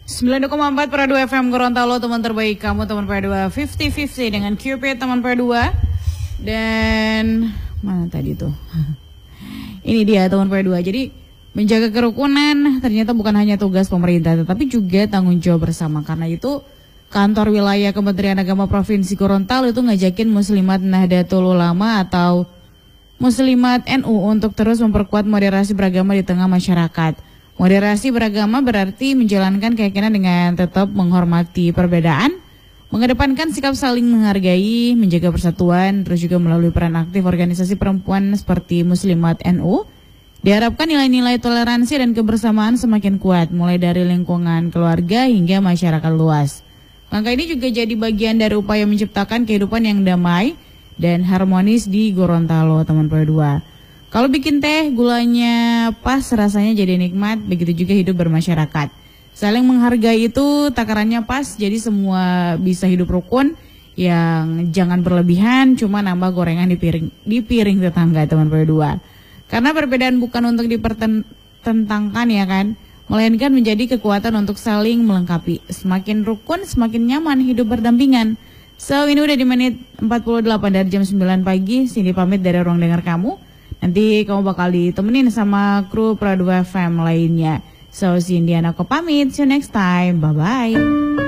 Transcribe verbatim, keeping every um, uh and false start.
sembilan koma empat per dua F M Gorontalo, teman terbaik kamu, teman P dua lima puluh lima puluh dengan Cupid teman P dua. Dan mana tadi tuh? Ini dia teman P dua. Jadi menjaga kerukunan ternyata bukan hanya tugas pemerintah, tetapi juga tanggung jawab bersama. Karena itu kantor wilayah Kementerian Agama Provinsi Gorontalo itu ngajakin Muslimat Nahdlatul Ulama atau Muslimat N U untuk terus memperkuat moderasi beragama di tengah masyarakat. Moderasi beragama berarti menjalankan keyakinan dengan tetap menghormati perbedaan, mengedepankan sikap saling menghargai, menjaga persatuan, terus juga melalui peran aktif organisasi perempuan seperti Muslimat N U. Diharapkan nilai-nilai toleransi dan kebersamaan semakin kuat, mulai dari lingkungan keluarga hingga masyarakat luas. Langkah ini juga jadi bagian dari upaya menciptakan kehidupan yang damai dan harmonis di Gorontalo, teman P dua. Kalau bikin teh gulanya pas, rasanya jadi nikmat, begitu juga hidup bermasyarakat. Saling menghargai itu takarannya pas, jadi semua bisa hidup rukun, yang jangan berlebihan, cuma nambah gorengan di piring di piring tetangga, teman P dua. Karena perbedaan bukan untuk dipertentangkan ya kan, melainkan menjadi kekuatan untuk saling melengkapi. Semakin rukun, semakin nyaman hidup berdampingan. So, ini udah di menit empat puluh delapan dari jam sembilan pagi, Cindy pamit dari ruang dengar kamu. Nanti kamu bakal ditemenin sama kru P dua F M lainnya. So, Cindy Anako pamit, see you next time, bye-bye.